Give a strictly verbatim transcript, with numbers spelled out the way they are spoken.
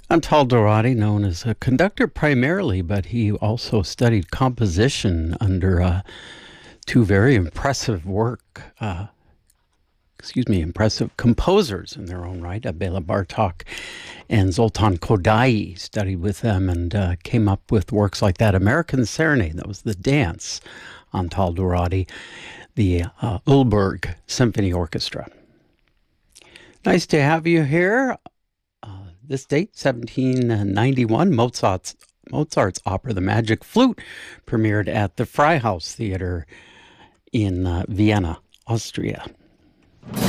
Antal Dorati, known as a conductor primarily, but he also studied composition under uh, two very impressive work, uh, excuse me, impressive composers in their own right, Bela Bartok and Zoltan Kodaly. Studied with them and uh, came up with works like that. American Serenade, that was the dance, Antal Dorati, the uh, Ulberg Symphony Orchestra. Nice to have you here. Uh, this date, seventeen ninety-one, Mozart's, Mozart's opera, The Magic Flute, premiered at the Freihaus Theater in uh, Vienna, Austria.